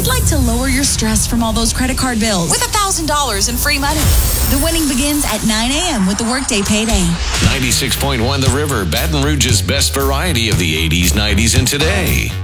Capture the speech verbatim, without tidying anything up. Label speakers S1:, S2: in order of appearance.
S1: We'd like to lower your stress from all those credit card bills with one thousand dollars in free money. The winning begins at nine a.m. with the Workday Payday.
S2: ninety-six point one The River, Baton Rouge's best variety of the eighties, nineties, and today.